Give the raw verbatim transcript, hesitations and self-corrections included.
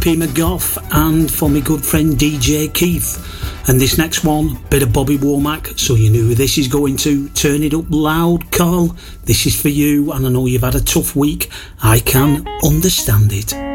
P. McGough, and for my good friend D J Keith. And this next one, bit of Bobby Womack, so you knew who this is going to. Turn it up loud, Carl. This is for you, and I know you've had a tough week. I can understand it.